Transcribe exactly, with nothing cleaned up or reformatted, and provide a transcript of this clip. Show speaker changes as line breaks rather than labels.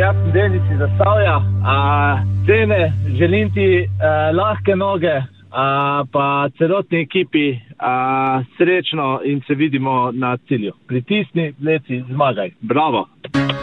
jaz sem Denis iz Zasavja. Cene, želim ti a, lahke noge, a, pa celotni ekipi a, srečno in se vidimo na cilju. Pritisni, leci, zmagaj. Bravo!